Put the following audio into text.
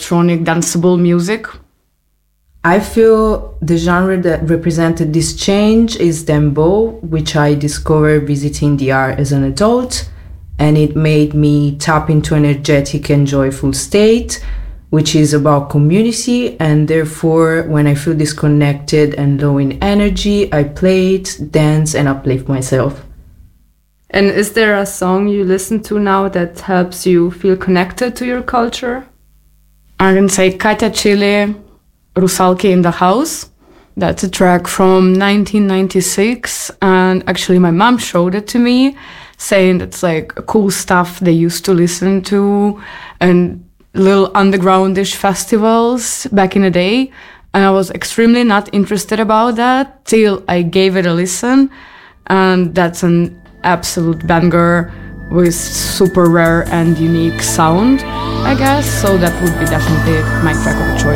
electronic danceable music. I feel the genre that represented this change is dembow, which I discovered visiting DR as an adult, and it made me tap into an energetic and joyful state, which is about community, and therefore when I feel disconnected and low in energy, I play it, dance, and uplift myself. And is there a song you listen to now that helps you feel connected to your culture? I can say Katya Chile, Rusalki in the House. That's a track from 1996, and actually my mom showed it to me, saying it's like cool stuff they used to listen to and little undergroundish festivals back in the day. And I was extremely not interested about that till I gave it a listen, and that's an absolute banger with super rare and unique sound, I guess. So that would be definitely my track of choice.